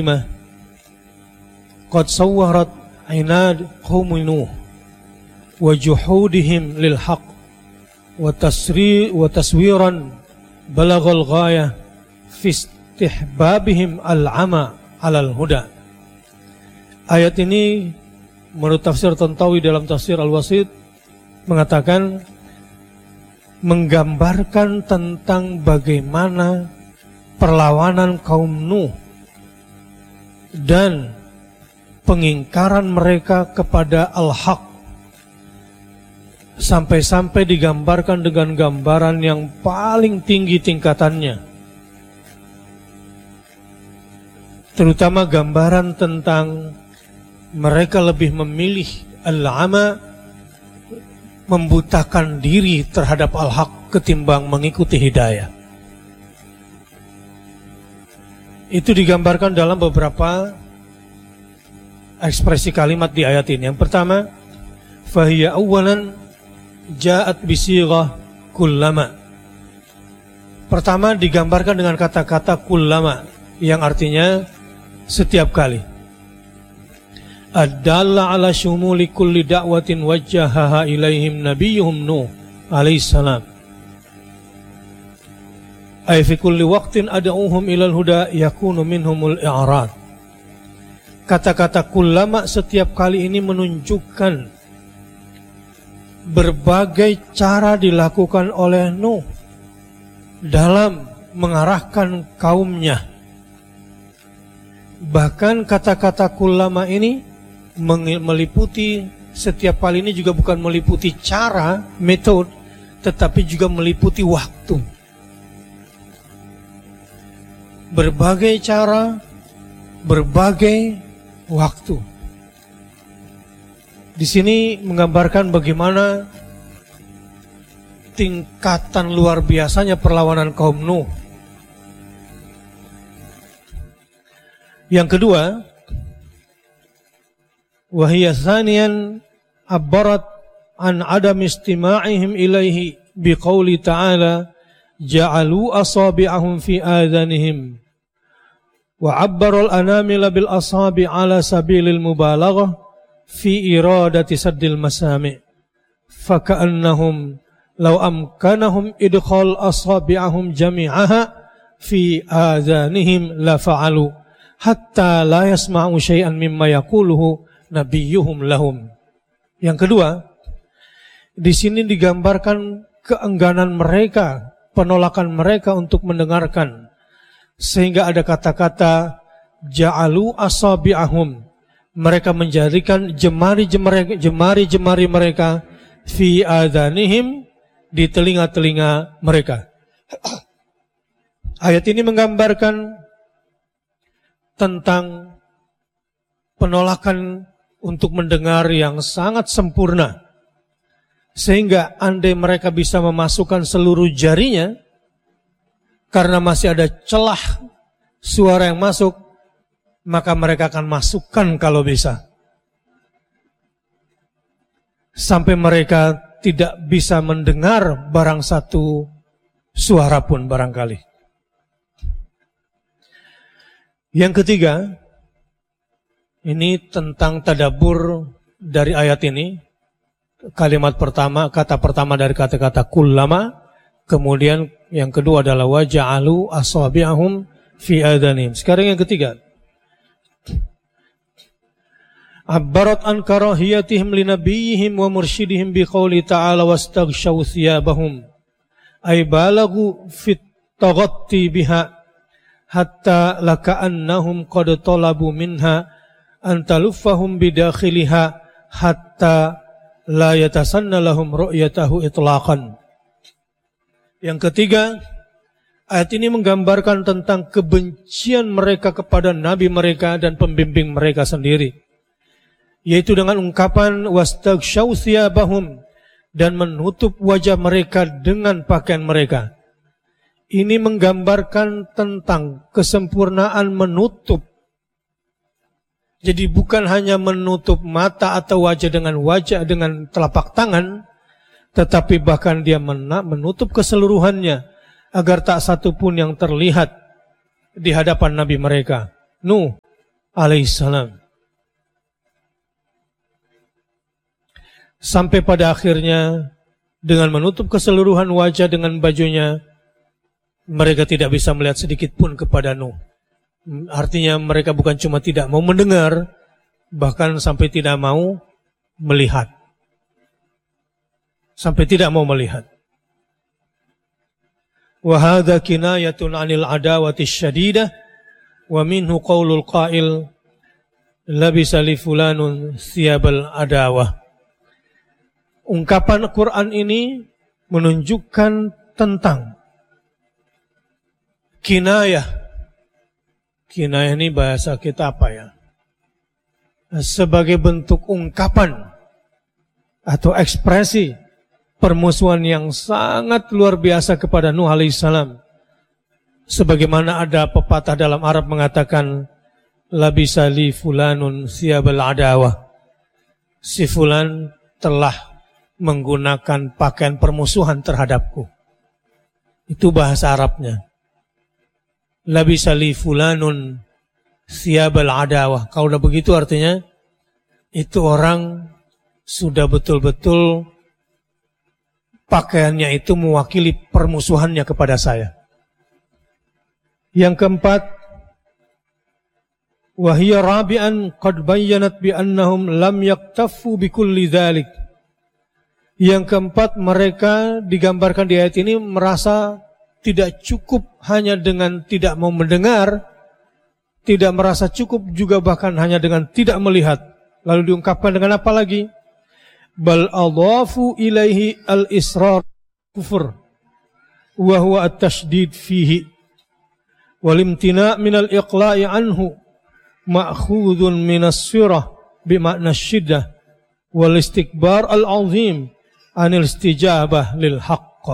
karimah qad sawwarat inad qaumi Nuh wa juhudihim lil haqq wa taswiran balaghal ghayah fi istihbabihim al-ama 'alal huda. Ayat ini menurut tafsir Tantawi dalam tafsir Al-Wasit mengatakan, menggambarkan tentang bagaimana perlawanan kaum Nuh dan pengingkaran mereka kepada al-haq, sampai-sampai digambarkan dengan gambaran yang paling tinggi tingkatannya, terutama gambaran tentang mereka lebih memilih al-ama, membutakan diri terhadap al-haq ketimbang mengikuti hidayah. Itu digambarkan dalam beberapa ekspresi kalimat di ayat ini. Yang pertama, fahiya awwalan ja'at bisighah kullama. Pertama digambarkan dengan kata-kata kullama yang artinya setiap kali. Ad-dalla ala syumuli kulli da'watin wajjahaha ilaihim nabiyyuhum Nuh alaihi salam. Ay fi kulli waqtin ad'uhum ilal huda yakunu minhumul i'rad. Kata-kata kullama setiap kali ini menunjukkan berbagai cara dilakukan oleh Nuh dalam mengarahkan kaumnya. Bahkan kata-kata kullama ini meliputi, setiap kali ini juga bukan meliputi cara, metode, tetapi juga meliputi waktu. Berbagai cara, berbagai waktu. Di sini menggambarkan bagaimana tingkatan luar biasanya perlawanan kaum Nuh. Yang kedua, wahiyya thaniyan abbarat an adam istima'ihim ilaihi biqauli ta'ala ja'alu asabi'ahum fi adhanihim wa abbarul anamila bil asabi' ala sabilil mubalaghah fi iradati saddil masami' faka'annahum law amkanahum idkhal asabi'ahum jami'aha fi adhanihim la fa'alu hatta la yasma'u syai'an mimma yaquluhu nabiyyuhum lahum. Yang kedua, di sini digambarkan keengganan mereka, penolakan mereka untuk mendengarkan, sehingga ada kata-kata ja'alu asabi'ahum, mereka menjadikan jemari-jemari mereka fi adhanihim, di telinga-telinga mereka. Ayat ini menggambarkan tentang penolakan untuk mendengar yang sangat sempurna, sehingga andai mereka bisa memasukkan seluruh jarinya, karena masih ada celah suara yang masuk, maka mereka akan masukkan kalau bisa, sampai mereka tidak bisa mendengar barang satu suara pun barangkali. Yang ketiga, ini tentang tadabbur dari ayat ini. Kalimat pertama, kata pertama dari kata-kata kullama, kemudian yang kedua adalah waja'alu asabi'ahum fi adhanihim. Sekarang yang ketiga, abbarat an karahiyatihim li nabiyihim wa mursyidihim biqauli ta'ala wastaghshaw thiyabahum ay balagu fit taghatti biha hatta laka'annahum qad talabu minha antaluffahum bidakhiliha hatta la yatasanna lahum ru'yatahu itlaqan. Yang ketiga, ayat ini menggambarkan tentang kebencian mereka kepada nabi mereka dan pembimbing mereka sendiri, yaitu dengan ungkapan wastaghshaw thiyabahum, dan menutup wajah mereka dengan pakaian mereka. Ini menggambarkan tentang kesempurnaan menutup. Jadi bukan hanya menutup mata atau wajah dengan telapak tangan, tetapi bahkan dia menutup keseluruhannya agar tak satu pun yang terlihat di hadapan nabi mereka Nuh alaihissalam. Sampai pada akhirnya dengan menutup keseluruhan wajah dengan bajunya, mereka tidak bisa melihat sedikit pun kepada Nuh. Artinya mereka bukan cuma tidak mau mendengar, bahkan sampai tidak mau melihat. Sampai tidak mau melihat. Wa hadza kinayatun 'anil adawati syadidah wa minhu qaulul qail labisa li fulanun thiyabal adawah. Ungkapan Quran ini menunjukkan tentang kinayah. Kinayah ini bahasa kita apa ya? Sebagai bentuk ungkapan atau ekspresi permusuhan yang sangat luar biasa kepada Nuh alaihissalam. Sebagaimana ada pepatah dalam Arab mengatakan, labisa li fulanun thiyabal adawah. Si fulan telah menggunakan pakaian permusuhan terhadapku. Itu bahasa Arabnya. Labisa li fulanun thiyabal adawah. Kalau udah begitu artinya itu orang sudah betul-betul pakaiannya itu mewakili permusuhannya kepada saya. Yang keempat, wa hiya rabi'an qad bayyanat bi annahum lam yaktafu bi kulli dzalik. Yang keempat, mereka digambarkan di ayat ini merasa tidak cukup hanya dengan tidak mau mendengar, tidak merasa cukup juga bahkan hanya dengan tidak melihat. Lalu diungkapkan dengan apa lagi? Bal adhafu ilaihi al-israr kufur wa huwa at-tashdid fihi wal imtina' min al-iqla'i anhu ma'khudun min as-sirah bi ma'na asy-syiddah wal istikbar al-'azim anil istijabah lil haqq.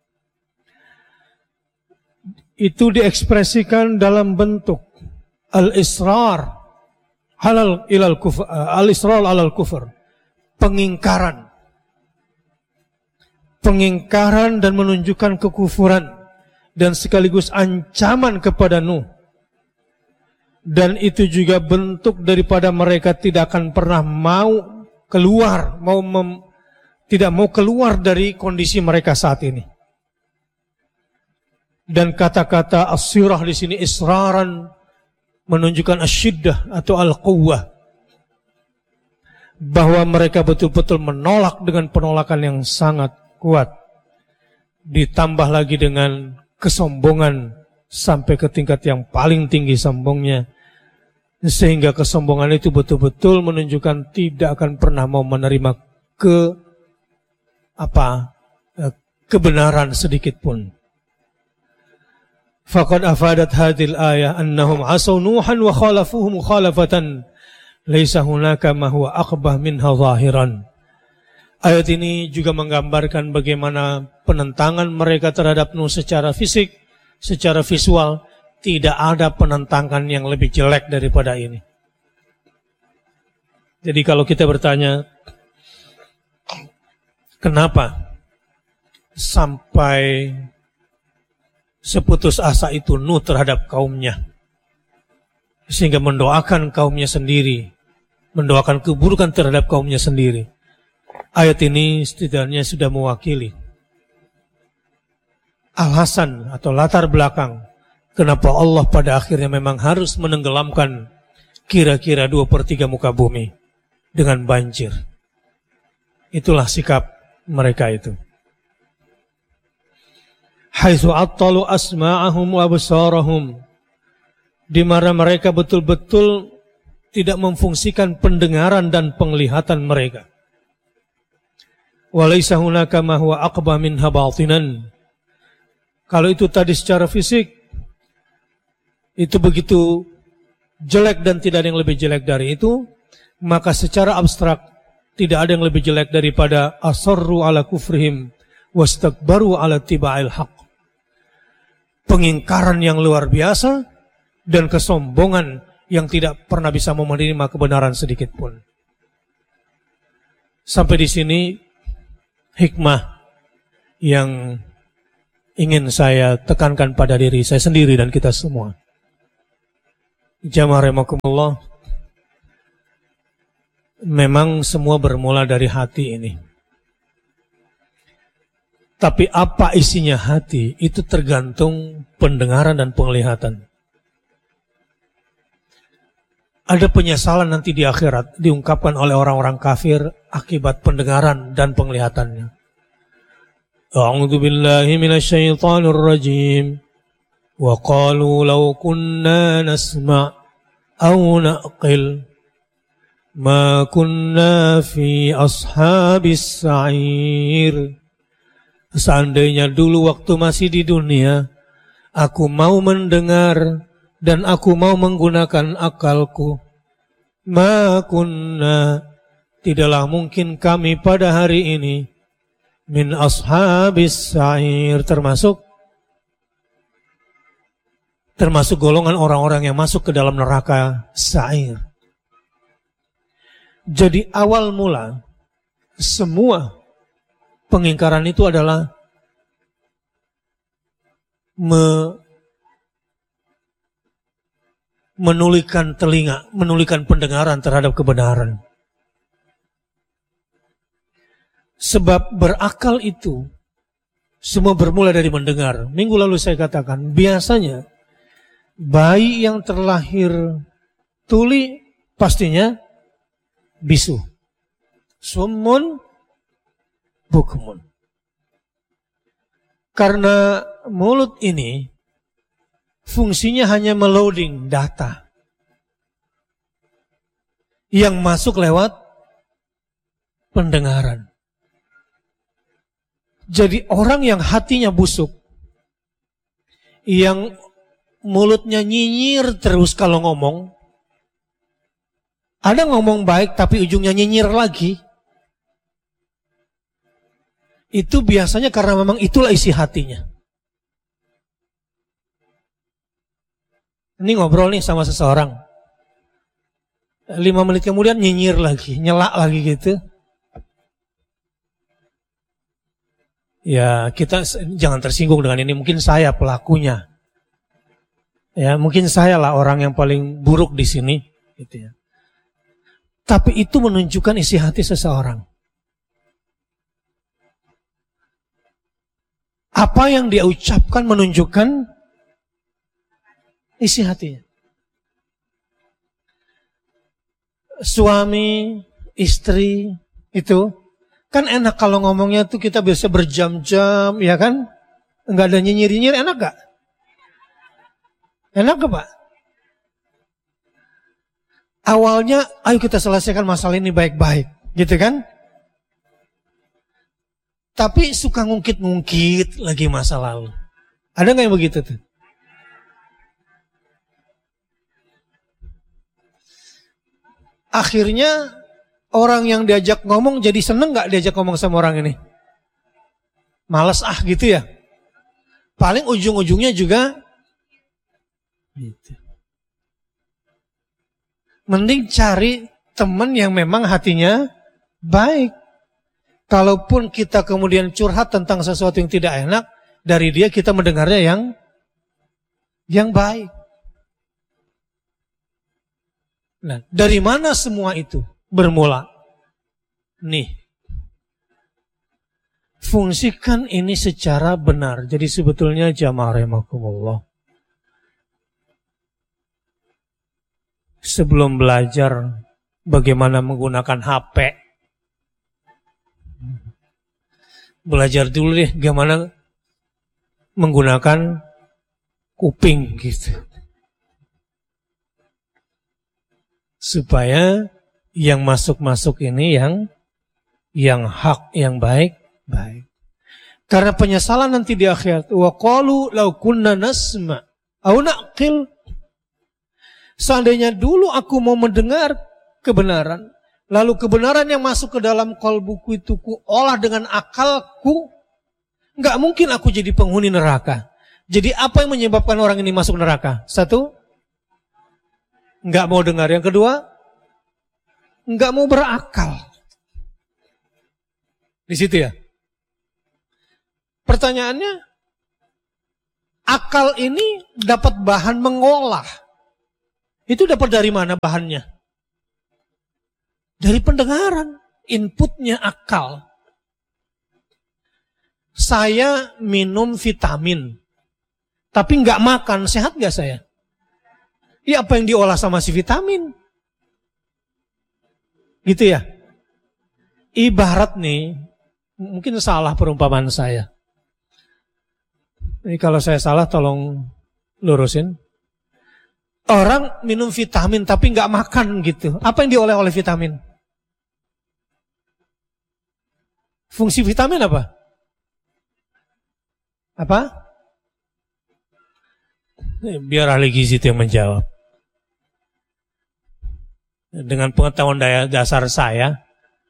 Itu diekspresikan dalam bentuk al-israr halal ilal kufur, al-israr alal kufur, pengingkaran dan menunjukkan kekufuran dan sekaligus ancaman kepada Nuh. Dan itu juga bentuk daripada mereka tidak akan pernah mau keluar, tidak mau keluar dari kondisi mereka saat ini. Dan kata-kata as-sirah di sini israran menunjukkan asyiddah atau al-quwwah, bahwa mereka betul-betul menolak dengan penolakan yang sangat kuat, ditambah lagi dengan kesombongan sampai ke tingkat yang paling tinggi sombongnya, sehingga kesombongan itu betul-betul menunjukkan tidak akan pernah mau menerima kebenaran sedikit pun. Faqad afadat hadhil ayah annahum asaw Nuhan wa khalafuhu mukhalafatan laisa hunaka ma huwa aqbah minha zahiran. Ayat ini juga menggambarkan bagaimana penentangan mereka terhadap Nuh secara fisik, secara visual. Tidak ada penentangan yang lebih jelek daripada ini. Jadi kalau kita bertanya, kenapa sampai seputus asa itu Nuh terhadap kaumnya, sehingga mendoakan kaumnya sendiri, mendoakan keburukan terhadap kaumnya sendiri. Ayat ini setidaknya sudah mewakili alasan atau latar belakang kenapa Allah pada akhirnya memang harus menenggelamkan kira-kira 2/3 muka bumi dengan banjir. Itulah sikap mereka itu. Haitsu attalu asma'ahum wa absarahum, di mana mereka betul-betul tidak memfungsikan pendengaran dan penglihatan mereka. Wa laisa hunaka ma huwa aqba minha batinan. Kalau itu tadi secara fisik itu begitu jelek dan tidak ada yang lebih jelek dari itu, maka secara abstrak tidak ada yang lebih jelek daripada asarru ala kufrihim wastakbaru ala tiba'il haqq. Pengingkaran yang luar biasa dan kesombongan yang tidak pernah bisa menerima kebenaran sedikit pun. Sampai di sini hikmah yang ingin saya tekankan pada diri saya sendiri dan kita semua. Jamaah rahimakumullah, memang semua bermula dari hati ini. Tapi apa isinya hati itu tergantung pendengaran dan penglihatan. Ada penyesalan nanti di akhirat diungkapkan oleh orang-orang kafir akibat pendengaran dan penglihatannya. A'udzu billahi minasyaitonir rajim. Wa qalu law kunna nasma' aw na'qil ma kunna fi ashabis sa'ir. Seandainya dulu waktu masih di dunia aku mau mendengar dan aku mau menggunakan akalku, ma kunna, tidaklah mungkin kami pada hari ini min ashabis sa'ir, termasuk golongan orang-orang yang masuk ke dalam neraka sa'ir. Jadi awal mula semua pengingkaran itu adalah menulikan telinga, menulikan pendengaran terhadap kebenaran. Sebab berakal itu semua bermula dari mendengar. Minggu lalu saya katakan, biasanya bayi yang terlahir tuli pastinya bisu. Summun bukmun. Karena mulut ini fungsinya hanya meloading data yang masuk lewat pendengaran. Jadi orang yang hatinya busuk, yang mulutnya nyinyir terus kalau ngomong, ada ngomong baik tapi ujungnya nyinyir lagi, itu biasanya karena memang itulah isi hatinya. Ini ngobrol nih sama seseorang, 5 menit kemudian nyinyir lagi, nyelak lagi gitu. Ya kita jangan tersinggung dengan ini, mungkin saya pelakunya. Ya mungkin saya lah orang yang paling buruk di sini gitu ya. Tapi itu menunjukkan isi hati seseorang. Apa yang dia ucapkan menunjukkan isi hatinya. Suami, istri itu kan enak kalau ngomongnya tuh kita bisa berjam-jam, ya kan? Enggak ada nyinyir-nyinyir, enak gak? Enak gak, Pak? Awalnya, ayo kita selesaikan masalah ini baik-baik, gitu kan? Tapi suka ngungkit-ngungkit lagi masa lalu. Ada gak yang begitu tuh? Akhirnya orang yang diajak ngomong jadi seneng gak diajak ngomong sama orang ini? Males gitu ya. Paling ujung-ujungnya juga gitu. Mending cari teman yang memang hatinya baik. Kalaupun kita kemudian curhat tentang sesuatu yang tidak enak, dari dia kita mendengarnya yang baik. Nah, dari mana semua itu bermula? Nih, fungsikan ini secara benar. Jadi sebetulnya jamaah rahimakumullah, sebelum belajar bagaimana menggunakan HP, belajar dulu deh bagaimana menggunakan kuping gitu. Supaya yang masuk-masuk ini yang hak, yang baik. Karena penyesalan nanti di akhirat. Wa qalu law kunna nasma aw naqil. Seandainya dulu aku mau mendengar kebenaran, lalu kebenaran yang masuk ke dalam kalbuku itu ku olah dengan akalku, enggak mungkin aku jadi penghuni neraka. Jadi apa yang menyebabkan orang ini masuk neraka? Satu, enggak mau dengar. Yang kedua, enggak mau berakal. Di situ ya. Pertanyaannya, akal ini dapat bahan mengolah Itu dapat dari mana bahannya? Dari pendengaran, inputnya akal. Saya minum vitamin, tapi nggak makan, sehat nggak saya? Ya apa yang diolah sama si vitamin? Gitu ya. Ibarat nih, mungkin salah perumpamaan saya. Ini kalau saya salah tolong lurusin. Orang minum vitamin tapi nggak makan gitu. Apa yang diolah oleh vitamin? Fungsi vitamin apa? Apa? Biar ahli gizi itu yang menjawab. Dengan pengetahuan dasar saya,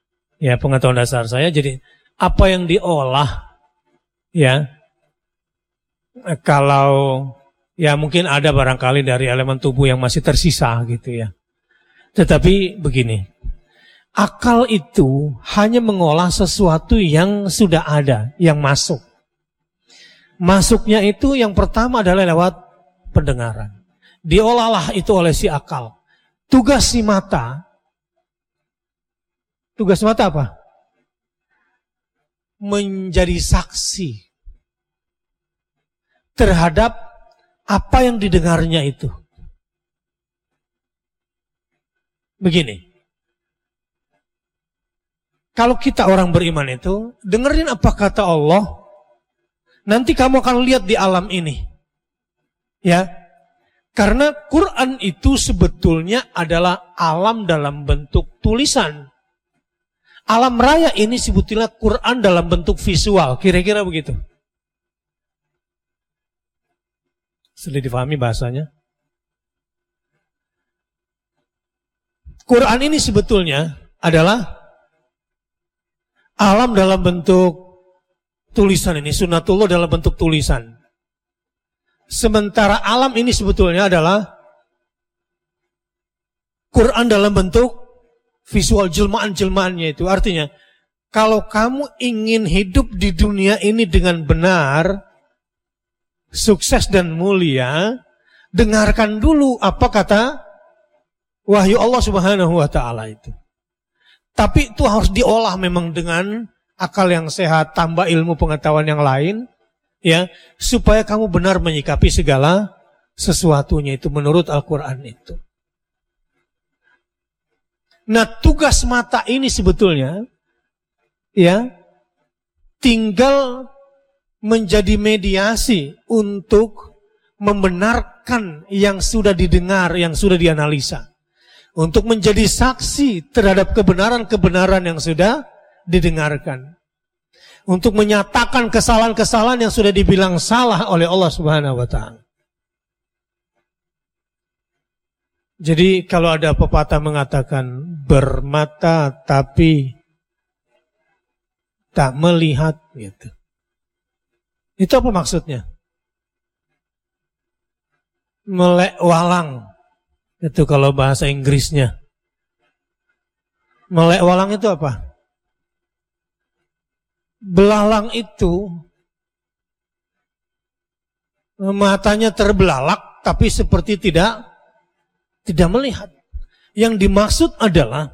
jadi apa yang diolah, ya, kalau ya mungkin ada barangkali dari elemen tubuh yang masih tersisa gitu ya. Tetapi begini, akal itu hanya mengolah sesuatu yang sudah ada, yang masuk. Masuknya itu yang pertama adalah lewat pendengaran. Diolahlah itu oleh si akal. Tugas mata apa? Menjadi saksi terhadap apa yang didengarnya itu. Begini. Kalau kita orang beriman itu, dengerin apa kata Allah, nanti kamu akan lihat di alam ini. Ya. Karena Quran itu sebetulnya adalah alam dalam bentuk tulisan. Alam raya ini sebetulnya Quran dalam bentuk visual. Kira-kira begitu. Sudah difahami bahasanya? Quran ini sebetulnya adalah alam dalam bentuk tulisan ini. Sunnatullah dalam bentuk tulisan. Sementara alam ini sebetulnya adalah Quran dalam bentuk visual, jelmaan-jelmaannya itu. Artinya, kalau kamu ingin hidup di dunia ini dengan benar, sukses dan mulia, dengarkan dulu apa kata wahyu Allah Subhanahu wa Ta'ala itu. Tapi itu harus diolah memang dengan akal yang sehat, tambah ilmu pengetahuan yang lain. Ya, supaya kamu benar menyikapi segala sesuatunya itu menurut Al-Quran itu. Nah, tugas mata ini sebetulnya, ya, tinggal menjadi mediasi untuk membenarkan yang sudah didengar, yang sudah dianalisa. Untuk menjadi saksi terhadap kebenaran-kebenaran yang sudah didengarkan. Untuk menyatakan kesalahan-kesalahan yang sudah dibilang salah oleh Allah Subhanahu wa Ta'ala. Jadi kalau ada pepatah mengatakan bermata tapi tak melihat gitu. Itu apa maksudnya? Melek walang. Itu kalau bahasa Inggrisnya. Melek walang itu apa? Belalang itu matanya terbelalak tapi seperti tidak melihat. Yang dimaksud adalah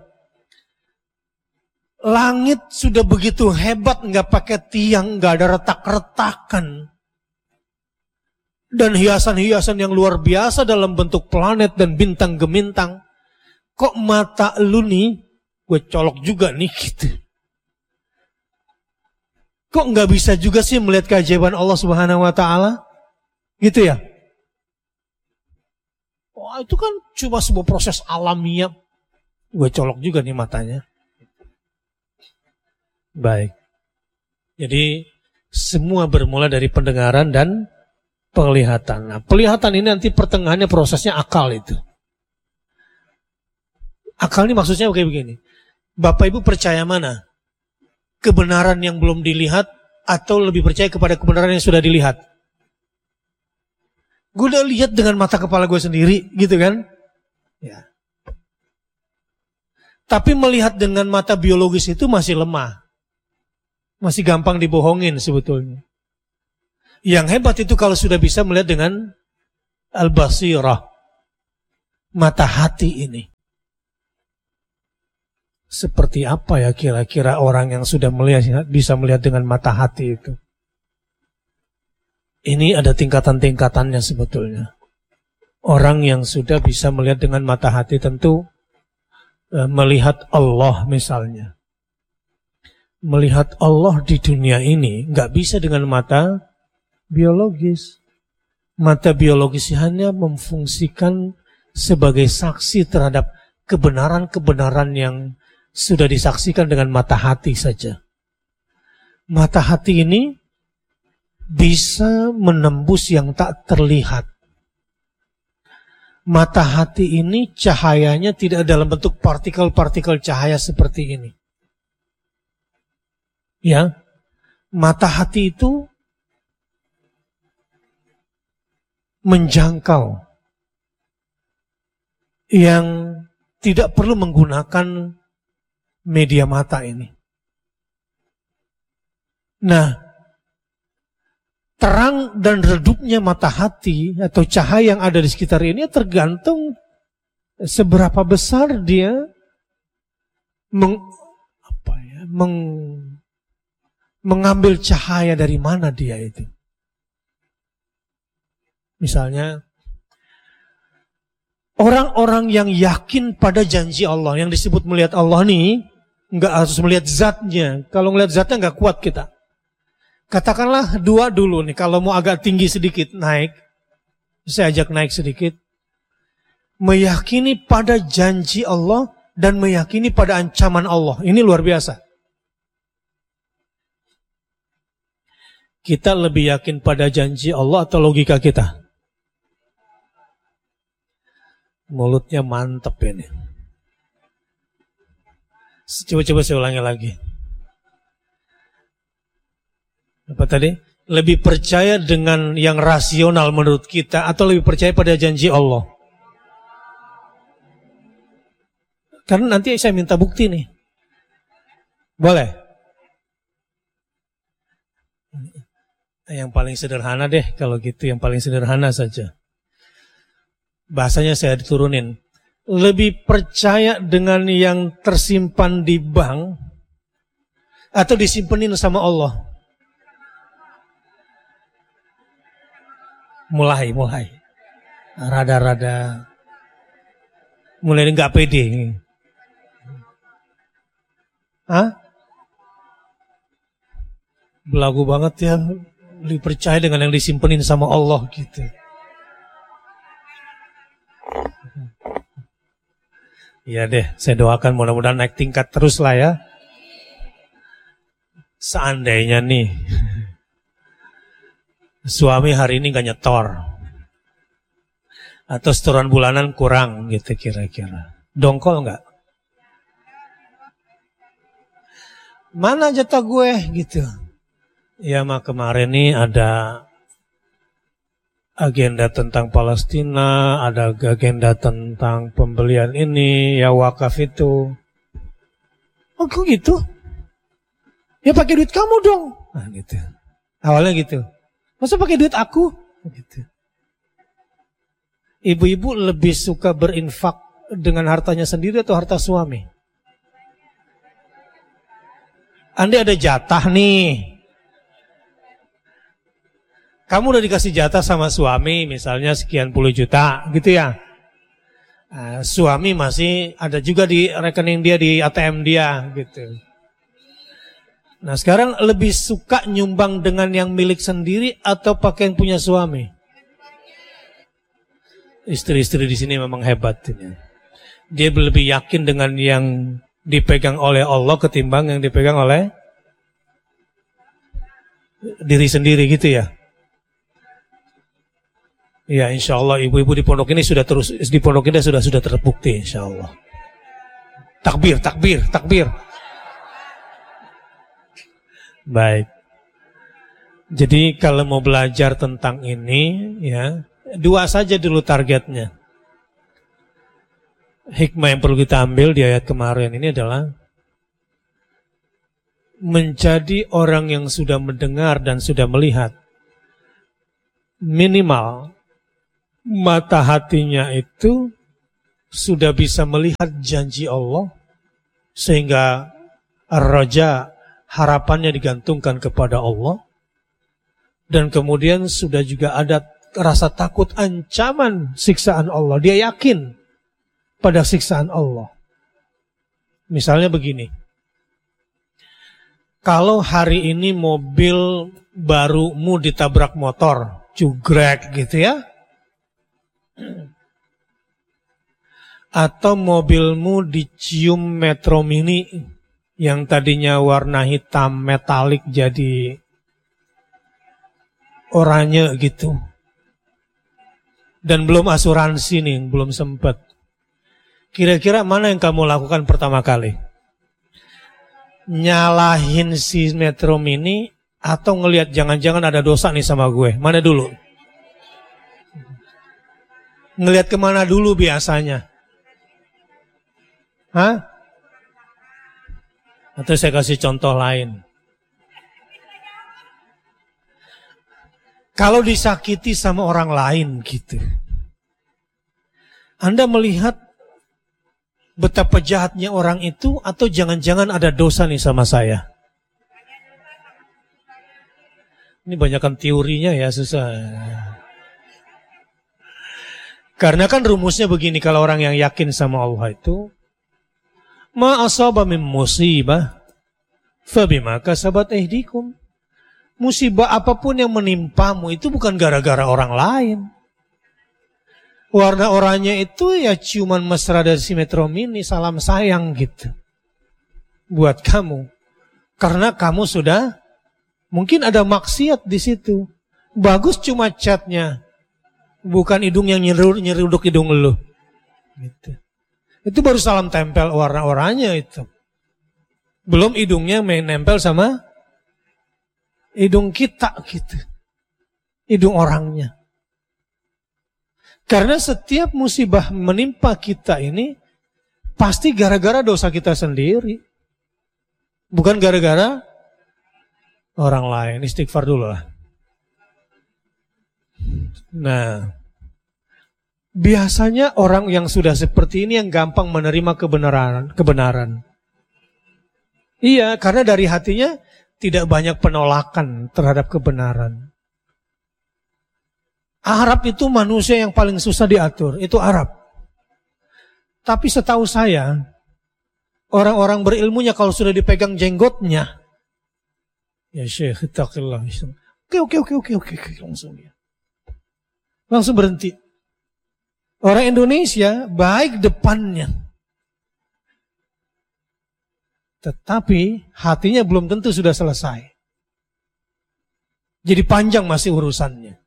langit sudah begitu hebat, nggak pakai tiang, nggak ada retak-retakan, dan hiasan-hiasan yang luar biasa dalam bentuk planet dan bintang gemintang. Kok mata lu nih, gue colok juga nih gitu. Kok nggak bisa juga sih melihat keajaiban Allah Subhanahu wa Ta'ala? Gitu ya? Wah, itu kan cuma sebuah proses alamiah. Gue colok juga nih matanya. Baik. Jadi semua bermula dari pendengaran dan penglihatan. Nah, penglihatan ini nanti pertengahannya prosesnya akal itu. Akal ini maksudnya kayak begini. Bapak Ibu percaya mana? Kebenaran yang belum dilihat atau lebih percaya kepada kebenaran yang sudah dilihat? Gue udah lihat dengan mata kepala gue sendiri, gitu kan? Ya. Tapi melihat dengan mata biologis itu masih lemah. Masih gampang dibohongin sebetulnya. Yang hebat itu kalau sudah bisa melihat dengan al-basirah. mata hati ini. Seperti apa ya kira-kira orang yang sudah melihat, bisa melihat dengan mata hati itu? Ini ada tingkatan-tingkatannya sebetulnya. Orang yang sudah bisa melihat dengan mata hati tentu melihat Allah misalnya. Melihat Allah di dunia ini nggak bisa dengan mata biologis. Mata biologis hanya memfungsikan sebagai saksi terhadap kebenaran-kebenaran yang sudah disaksikan dengan mata hati saja. Mata hati ini bisa menembus yang tak terlihat. Mata hati ini cahayanya tidak dalam bentuk partikel-partikel cahaya seperti ini. Ya, mata hati itu menjangkau yang tidak perlu menggunakan media mata ini. Nah, terang dan redupnya mata hati atau cahaya yang ada di sekitar ini tergantung seberapa besar dia mengambil cahaya dari mana dia itu. Misalnya, orang-orang yang yakin pada janji Allah, yang disebut melihat Allah nih, nggak harus melihat zatnya. Kalau melihat zatnya nggak kuat kita. Katakanlah dua dulu nih, kalau mau agak tinggi sedikit naik, saya ajak naik sedikit. Meyakini pada janji Allah dan meyakini pada ancaman Allah. Ini luar biasa. Kita lebih yakin pada janji Allah atau logika kita? Mulutnya mantep ini. Coba saya ulangi lagi. Apa tadi? Lebih percaya dengan yang rasional menurut kita atau lebih percaya pada janji Allah? Karena nanti saya minta bukti nih. Boleh? Yang paling sederhana deh kalau gitu, yang paling sederhana saja. Bahasanya saya diturunin. Lebih percaya dengan yang tersimpan di bank atau disimpenin sama Allah? Mulai. Rada-rada. Mulai nggak pede. Hah? Belagu banget ya. Lebih percaya dengan yang disimpenin sama Allah gitu. Iya deh, saya doakan mudah-mudahan naik tingkat terus lah ya. Seandainya nih, suami hari ini gak nyetor. Atau setoran bulanan kurang gitu kira-kira. Dongkol gak? Mana jatah gue gitu. Ya mah kemarin nih ada agenda tentang Palestina, ada agenda tentang pembelian ini, ya wakaf itu. Oh kok gitu? Ya pakai duit kamu dong. Nah gitu. Awalnya gitu. Masa pakai duit aku? Gitu. Ibu-ibu lebih suka berinfak dengan hartanya sendiri atau harta suami? Anda ada jatah nih. Kamu udah dikasih jatah sama suami, misalnya sekian puluh juta, gitu ya. Suami masih ada juga di rekening dia, di ATM dia, gitu. Nah sekarang lebih suka nyumbang dengan yang milik sendiri atau pakai yang punya suami? Istri-istri di sini memang hebat. Dia lebih yakin dengan yang dipegang oleh Allah ketimbang yang dipegang oleh diri sendiri, gitu ya. Ya insya Allah ibu-ibu di pondok ini sudah terbukti insya Allah. Takbir. Baik. Jadi kalau mau belajar tentang ini ya, dua saja dulu targetnya. Hikmah yang perlu kita ambil di ayat kemarin ini adalah menjadi orang yang sudah mendengar dan sudah melihat. Minimal mata hatinya itu sudah bisa melihat janji Allah, sehingga ar-raja, harapannya digantungkan kepada Allah, dan kemudian sudah juga ada rasa takut ancaman siksaan Allah. Dia yakin pada siksaan Allah. Misalnya begini, kalau hari ini mobil barumu ditabrak motor, jugrek gitu ya, atau mobilmu dicium Metro Mini yang tadinya warna hitam metalik jadi oranye gitu, dan belum asuransi nih, belum sempat. Kira-kira mana yang kamu lakukan pertama kali? Nyalahin si Metro Mini atau ngelihat jangan-jangan ada dosa nih sama gue? Mana dulu? Ngelihat kemana dulu biasanya? Hah? Atau saya kasih contoh lain. Kalau disakiti sama orang lain gitu, Anda melihat betapa jahatnya orang itu, atau jangan-jangan ada dosa nih sama saya? Ini banyakkan teorinya ya, susah. Karena kan rumusnya begini, kalau orang yang yakin sama Allah itu, ma asaba min musibah fabima kasabat aydikum. Musibah apapun yang menimpamu itu bukan gara-gara orang lain. Warna oranye itu ya ciuman mesra dari si Metro Mini, salam sayang gitu buat kamu. Karena kamu sudah mungkin ada maksiat di situ. Bagus cuma catnya, bukan hidung yang nyeruduk hidung lu. Gitu. Itu baru salam tempel warna oranye itu. Belum hidungnya menempel sama hidung kita gitu. Hidung orangnya. Karena setiap musibah menimpa kita ini pasti gara-gara dosa kita sendiri. Bukan gara-gara orang lain. Istighfar dulu lah. Nah, biasanya orang yang sudah seperti ini yang gampang menerima kebenaran. Iya, karena dari hatinya tidak banyak penolakan terhadap kebenaran. Arab itu manusia yang paling susah diatur, itu Arab. Tapi setahu saya, orang-orang berilmunya kalau sudah dipegang jenggotnya, ya Syekh, taqillah. Oke, langsung berhenti. Orang Indonesia baik depannya, tetapi hatinya belum tentu sudah selesai. Jadi panjang masih urusannya.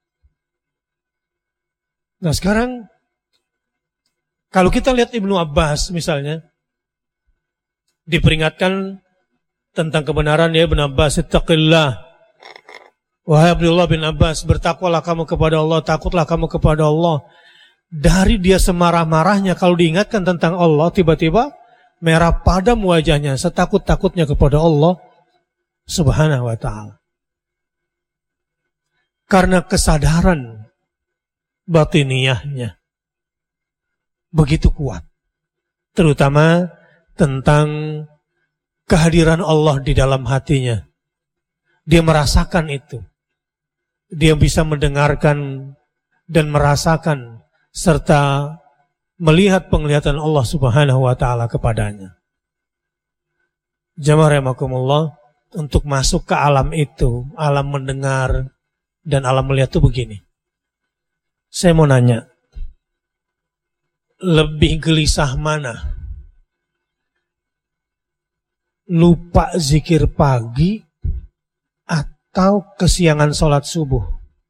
Nah sekarang, kalau kita lihat Ibnu Abbas misalnya, diperingatkan tentang kebenaran, ya Ibnu Abbas, ittaqillah. Wahai Abdullah bin Abbas, bertakwalah kamu kepada Allah, takutlah kamu kepada Allah. Dari dia semarah-marahnya kalau diingatkan tentang Allah, tiba-tiba merah padam wajahnya, setakut-takutnya kepada Allah Subhanahu wa ta'ala. Karena kesadaran batiniyahnya begitu kuat, terutama tentang kehadiran Allah di dalam hatinya. Dia merasakan itu. Dia bisa mendengarkan dan merasakan serta melihat penglihatan Allah Subhanahu wa ta'ala kepadanya. Jamaah rahimakumullah, untuk masuk ke alam itu, alam mendengar dan alam melihat itu begini. Saya mau nanya, lebih gelisah mana? Lupa zikir pagi atau kesiangan sholat subuh?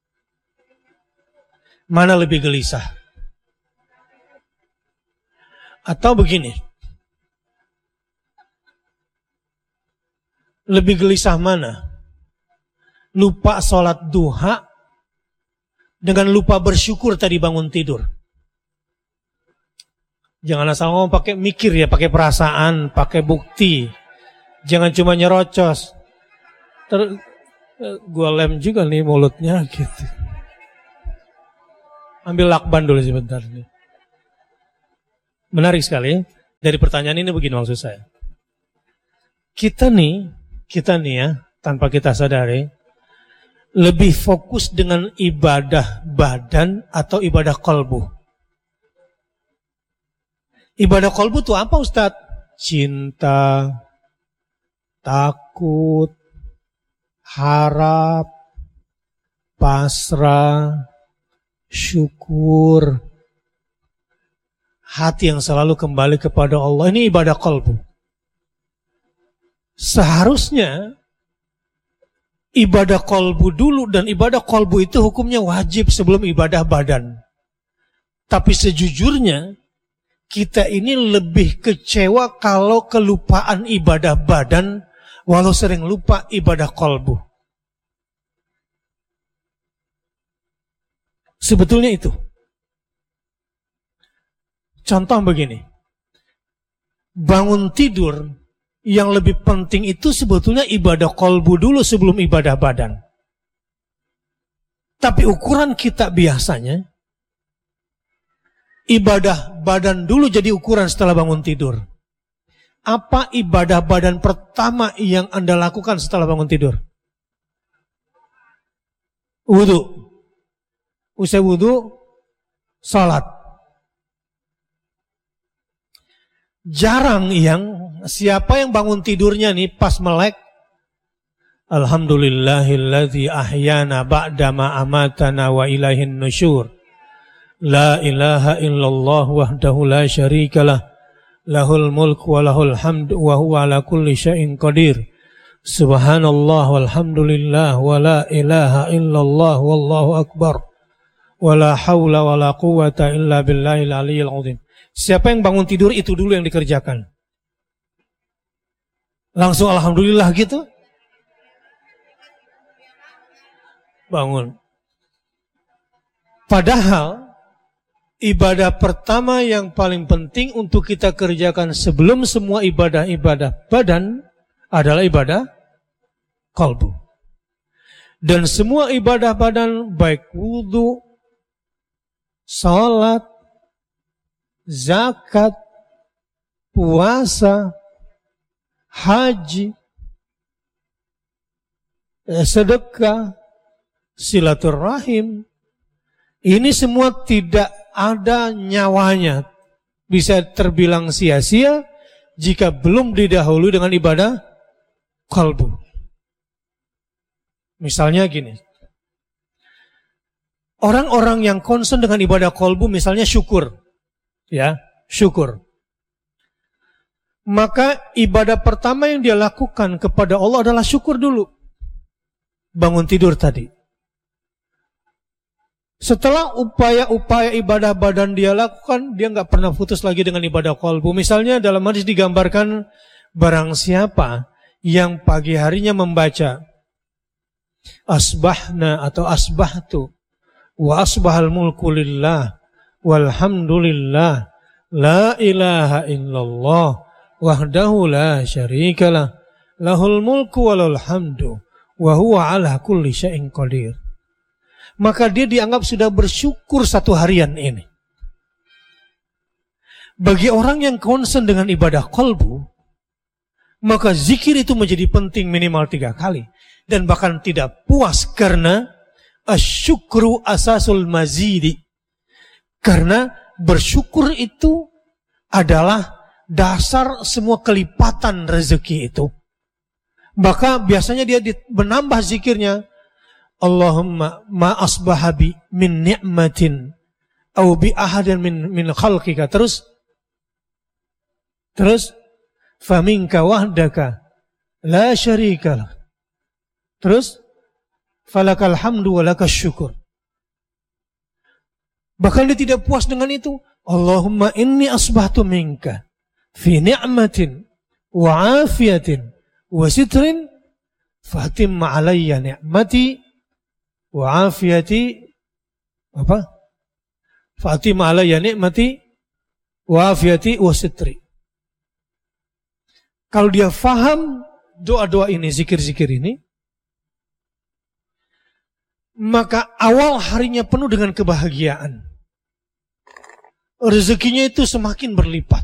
Mana lebih gelisah? Atau begini, lebih gelisah mana? Lupa sholat duha dengan lupa bersyukur tadi bangun tidur. Jangan asal ngomong pakai mikir ya, pakai perasaan, pakai bukti. Jangan cuma nyerocos. Gua lem juga nih mulutnya gitu. Ambil lakban dulu sebentar nih. Menarik sekali. Dari pertanyaan ini begini maksud saya. Kita nih ya, tanpa kita sadari, lebih fokus dengan ibadah badan atau ibadah qalbu. Ibadah qalbu itu apa Ustadz? Cinta, takut, harap, pasrah, syukur, hati yang selalu kembali kepada Allah. Ini ibadah qalbu. Seharusnya ibadah qalbu dulu, dan ibadah qalbu itu hukumnya wajib sebelum ibadah badan. Tapi sejujurnya kita ini lebih kecewa kalau kelupaan ibadah badan walau sering lupa ibadah qalbu. Sebetulnya itu. Contoh begini, bangun tidur yang lebih penting itu sebetulnya ibadah qalbu dulu sebelum ibadah badan. Tapi ukuran kita biasanya, ibadah badan dulu jadi ukuran setelah bangun tidur. Apa ibadah badan pertama yang Anda lakukan setelah bangun tidur? Wudu. Usai wudu, salat. Jarang siapa yang bangun tidurnya nih pas melek, alhamdulillahilladzi ahyana ba'dama amatana wa ilaihin nusyur. La ilaha illallah wahdahu la syarikalah, lahul mulku wa lahul hamdu wa huwa ala kulli syai'in qadir. Subhanallah walhamdulillah wa la ilaha illallah wallahu akbar. Wa la hawla wa la quwwata illa billahil aliyyil azim. Siapa yang bangun tidur itu dulu yang dikerjakan. Langsung alhamdulillah gitu. Bangun. Padahal ibadah pertama yang paling penting untuk kita kerjakan sebelum semua ibadah-ibadah badan adalah ibadah qalbu. Dan semua ibadah badan baik wudu, salat, zakat, puasa, haji, sedekah, silaturahim, ini semua tidak ada nyawanya. Bisa terbilang sia-sia jika belum didahului dengan ibadah qalbu. Misalnya gini, orang-orang yang concern dengan ibadah qalbu, misalnya syukur. Ya, syukur. Maka ibadah pertama yang dia lakukan kepada Allah adalah syukur dulu. Bangun tidur tadi. Setelah upaya-upaya ibadah badan dia lakukan, dia nggak pernah putus lagi dengan ibadah qalbu. Misalnya dalam hadis digambarkan, barang siapa yang pagi harinya membaca asbahna atau asbahtu wa asbahal mulku lillah walhamdulillah, la ilaha illallah, wahdahu la syarikalah, lahul mulku walal hamdu, wa huwa ala kulli syai'in qadir. Maka dia dianggap sudah bersyukur satu harian ini. Bagi orang yang concern dengan ibadah qalbu, maka zikir itu menjadi penting minimal 3 kali. Dan bahkan tidak puas karena asyukru asasul mazidi. Karena bersyukur itu adalah dasar semua kelipatan rezeki itu. Maka biasanya dia menambah zikirnya, Allahumma ma asbahabi min ni'matin au bi ahadin min khalqika. Terus faminka wahdaka la syarikalah. Terus falakal hamdu wa lakas syukur. Bahkan dia tidak puas dengan itu. Allahumma inni asbahtu minka fi ni'matin wa afiyatin wa sitrin fatim alayya ni'mati wa afiyati fatim alayya ni'mati wa afiyati wa sitri. Kalau dia faham doa-doa ini, zikir-zikir ini, maka awal harinya penuh dengan kebahagiaan. rezekinya itu semakin berlipat.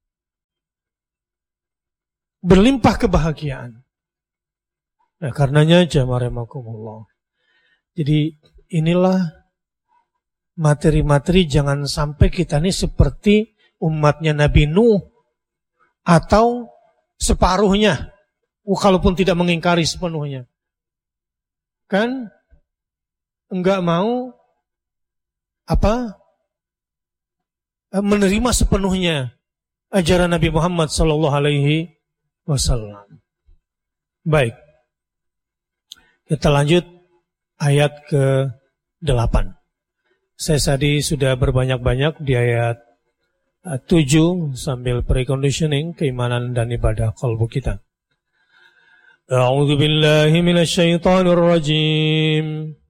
Berlimpah kebahagiaan. Nah, karenanya jamaah rahimakumullah. Jadi inilah materi-materi, jangan sampai kita ini seperti umatnya Nabi Nuh atau separuhnya, kalaupun tidak mengingkari sepenuhnya. Kan enggak mau menerima sepenuhnya ajaran Nabi Muhammad sallallahu alaihi wasallam. Baik. Kita lanjut ayat ke-8. Saya tadi sudah berbanyak-banyak di ayat 7 sambil preconditioning keimanan dan ibadah qalbu kita. A'udzu billahi minasyaitonir rajim.